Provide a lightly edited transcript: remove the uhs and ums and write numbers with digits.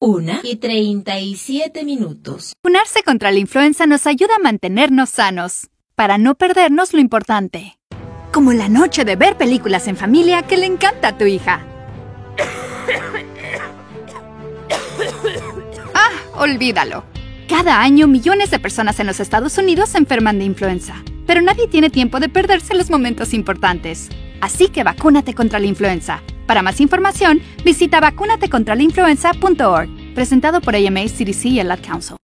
1:37. Vacunarse contra la influenza nos ayuda a mantenernos sanos, para no perdernos lo importante. Como la noche de ver películas en familia que le encanta a tu hija. Olvídalo. Cada año millones de personas en los Estados Unidos se enferman de influenza, pero nadie tiene tiempo de perderse los momentos importantes. Así que vacúnate contra la influenza. Para más información, visita vacunatecontralainfluenza.org. Presentado por AMA, CDC y el Ad Council.